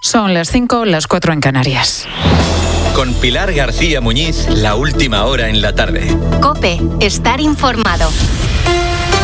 Son las 5, las 4 en Canarias. Con Pilar García Muñiz, la última hora en la tarde. COPE, estar informado.